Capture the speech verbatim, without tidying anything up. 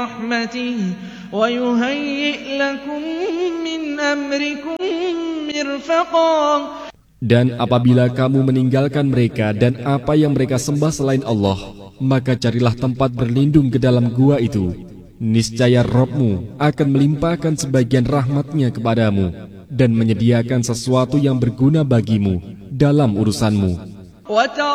رحمته ويهيئ لكم من أمركم مرفقا. Dan apabila kamu meninggalkan mereka dan apa yang mereka sembah selain Allah, maka carilah tempat berlindung ke dalam gua itu. Niscaya Rabb-Mu akan melimpahkan sebagian rahmat-Nya kepadamu dan menyediakan sesuatu yang berguna bagimu dalam urusanmu.